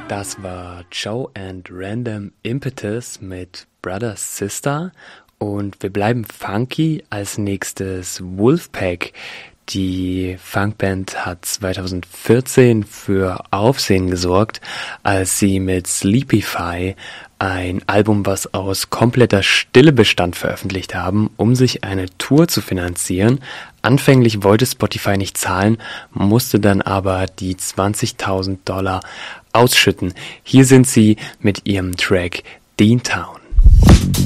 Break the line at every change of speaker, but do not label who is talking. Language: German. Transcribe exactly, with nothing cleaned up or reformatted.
Das war Joe and Random Impetus mit Brother Sister und wir bleiben funky. Als nächstes Wolfpack. Die Funkband hat zwanzig vierzehn für Aufsehen gesorgt, als sie mit Sleepify ein Album, was aus kompletter Stille bestand, veröffentlicht haben, um sich eine Tour zu finanzieren. Anfänglich wollte Spotify nicht zahlen, musste dann aber die zwanzigtausend Dollar ausschütten. Hier sind sie mit ihrem Track Dean Town.